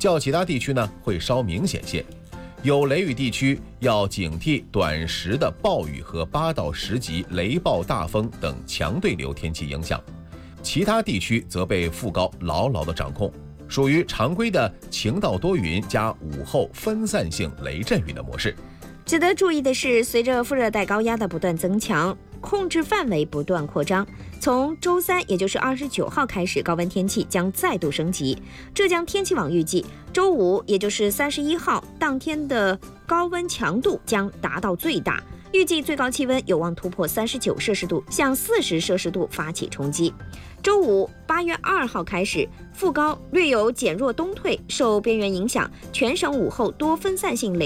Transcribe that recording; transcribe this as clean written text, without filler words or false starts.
较其他地区呢会稍明显些。有雷雨地区要警惕短时的暴雨和8到10级雷暴大风等强对流天气影响，其他地区则被副高牢牢地掌控，属于常规的晴到多云加午后分散性雷阵雨的模式。 值得注意的是，随着副热带高压的不断增强，控制范围不断扩张，从周三也就是29号开始，高温天气将再度升级。浙江天气网预计，周五也就是31号当天的高温强度将达到最大，预计最高气温有望突破39摄氏度，向40摄氏度发起冲击。周五8月2号开始，副高略有减弱东退，受边缘影响，全省午后多分散性雷